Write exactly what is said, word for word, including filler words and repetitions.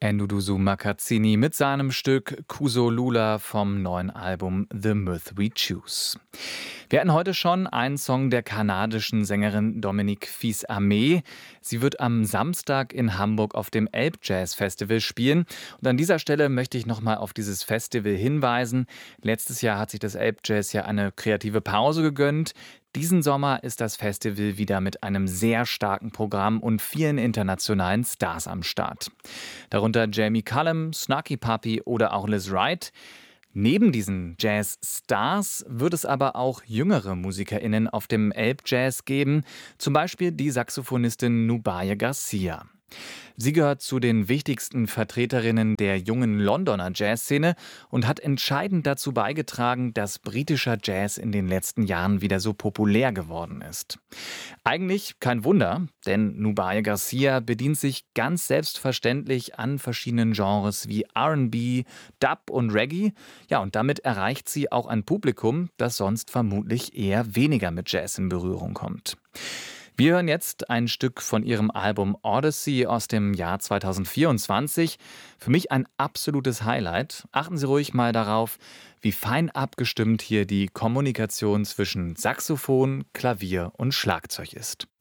Nduduzu Makazzini mit seinem Stück Kuso Lula vom neuen Album The Myth We Choose. Wir hatten heute schon einen Song der kanadischen Sängerin Dominique Fils-Aimé. Sie wird am Samstag in Hamburg auf dem Elbjazz-Festival spielen. Und an dieser Stelle möchte ich nochmal auf dieses Festival hinweisen. Letztes Jahr hat sich das Elbjazz ja eine kreative Pause gegönnt. Diesen Sommer ist das Festival wieder mit einem sehr starken Programm und vielen internationalen Stars am Start. Darunter Jamie Cullum, Snarky Puppy oder auch Liz Wright. Neben diesen Jazz-Stars wird es aber auch jüngere MusikerInnen auf dem Elbjazz geben, zum Beispiel die Saxophonistin Nubya Garcia. Sie gehört zu den wichtigsten Vertreterinnen der jungen Londoner Jazzszene und hat entscheidend dazu beigetragen, dass britischer Jazz in den letzten Jahren wieder so populär geworden ist. Eigentlich kein Wunder, denn Nubya Garcia bedient sich ganz selbstverständlich an verschiedenen Genres wie R und B, Dub und Reggae. Ja, und damit erreicht sie auch ein Publikum, das sonst vermutlich eher weniger mit Jazz in Berührung kommt. Wir hören jetzt ein Stück von ihrem Album Odyssey aus dem Jahr zweitausendvierundzwanzig. Für mich ein absolutes Highlight. Achten Sie ruhig mal darauf, wie fein abgestimmt hier die Kommunikation zwischen Saxophon, Klavier und Schlagzeug ist.